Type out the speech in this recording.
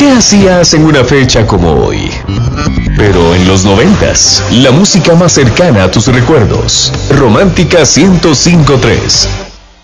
¿Qué hacías en una fecha como hoy? Pero en los 90s, la música más cercana a tus recuerdos. Romántica 105.3.